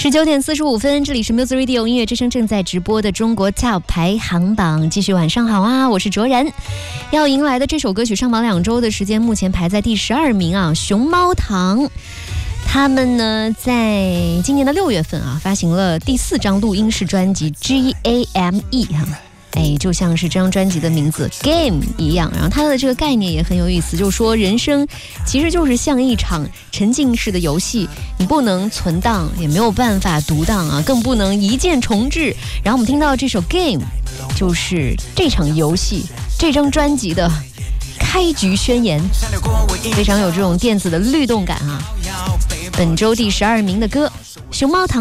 19:45，这里是 Music Radio 音乐之声正在直播的中国 Top 排行榜。继续晚上好啊，我是卓然。要迎来的这首歌曲上榜2周的时间，目前排在第12名啊。熊猫堂他们呢，在今年的6月份啊，发行了第4张录音室专辑 GAME 哈。就像是这张专辑的名字 Game 一样，然后它的这个概念也很有意思，就是说人生其实就是像一场沉浸式的游戏，你不能存档，也没有办法读档啊，更不能一键重置。然后我们听到这首 Game 就是这场游戏这张专辑的开局宣言，非常有这种电子的律动感啊。本周第12名的歌，熊猫堂